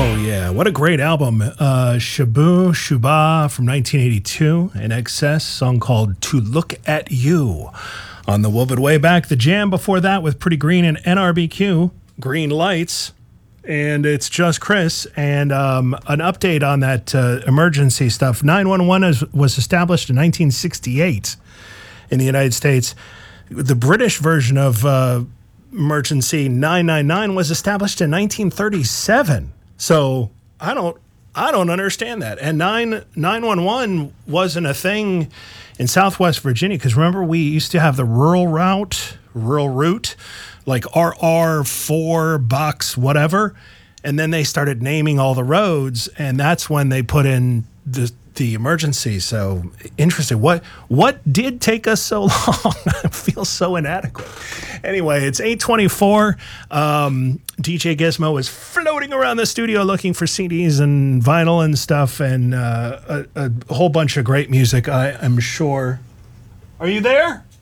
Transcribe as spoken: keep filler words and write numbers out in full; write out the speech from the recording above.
Oh, yeah. What a great album. Uh, Shabu Shuba from nineteen eighty-two. In Excess, song called To Look At You. On the Woven Way Back, The Jam before that with Pretty Green and N R B Q, Green Lights. And it's just Chris. And um, an update on that uh, emergency stuff. nine one one is, was established in nineteen sixty-eight in the United States. The British version of uh, emergency nine nine nine was established in nineteen thirty-seven. So I don't I don't understand that. And nine one one wasn't a thing in Southwest Virginia, because remember we used to have the rural route, rural route, like R R four, box, whatever. And then they started naming all the roads, and that's when they put in the the emergency. So interesting. What what did take us so long? I feel so inadequate. Anyway, it's eight twenty-four. Um, D J Gizmo is floating around the studio looking for C Ds and vinyl and stuff, and uh, a, a whole bunch of great music, I am sure. Are you there?